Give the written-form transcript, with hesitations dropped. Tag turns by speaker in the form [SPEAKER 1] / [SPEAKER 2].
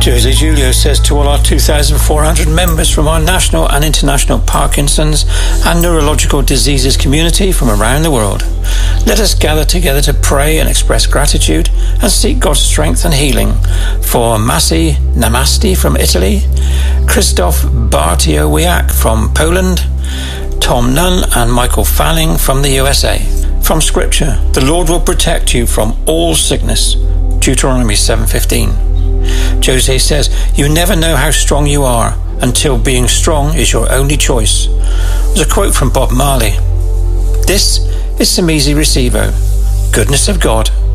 [SPEAKER 1] Jose Julio says to all our 2,400 members from our national and international Parkinson's and neurological diseases community from around the world, let us gather together to pray and express gratitude and seek God's strength and healing for Masi Namasti from Italy, Christoph Bartiowiak from Poland, Tom Nunn and Michael Fanning from the USA. From Scripture, the Lord will protect you from all sickness. Deuteronomy 7:15. Jose says, you never know how strong you are until being strong is your only choice. There's a quote from Bob Marley. This is Simizi Recibo. Goodness of God